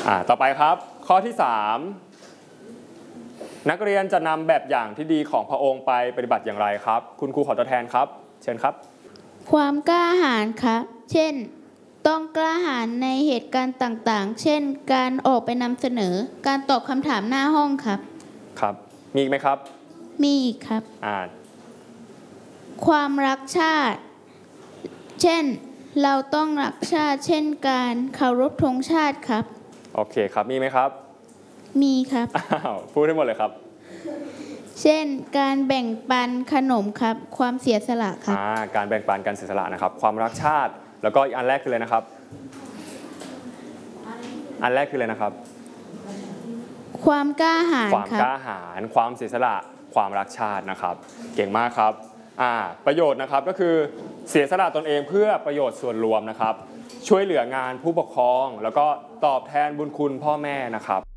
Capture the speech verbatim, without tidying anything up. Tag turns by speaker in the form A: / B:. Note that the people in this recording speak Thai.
A: อ่าต่อไปครับข้อที่สามนักเรียนจะนำแบบอย่างที่ดีของพระองค์ไปปฏิบัติอย่างไรครับคุณครูขอตัวแทนครับเชิญครับ
B: ความกล้าหาญครับเช่นต้องกล้าหาญในเหตุการณ์ต่างๆเช่นการออกไปนำเสนอการตอบคำถามหน้าห้องครับ
A: ครับมีอีกไหมครับ
B: มีอีกครับ
A: อ่า
B: ความรักชาติเช่นเราต้องรักชาติเช่นการเคารพธงชาติครับ
A: โอเคครับมีไหมครับ
B: มีครับ
A: อ้าวพูดให้หมดเลยครับ
B: เช่นการแบ่งปันขนมครับความเสียสละครับ
A: อ่าการแบ่งปันการเสียสละนะครับความรักชาติแล้วก็อันแรกคืออะไรนะครับอันแรกคืออะไรนะครับ
B: ความกล้าหาญ
A: ความกล้าหาญความเสียสละความรักชาตินะครับเก่งมากครับอ่าประโยชน์นะครับก็คือเสียสละตนเองเพื่อประโยชน์ส่วนรวมนะครับช่วยเหลืองานผู้ปกครองแล้วก็ตอบแทนบุญคุณพ่อแม่นะครับ